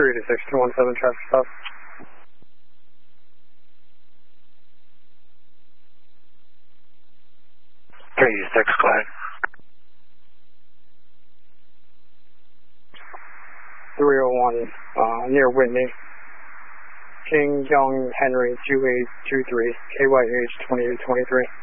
386 217 traffic stop. 386, go ahead. 301 near Whitney. King Young Henry 2823 KYH 2823.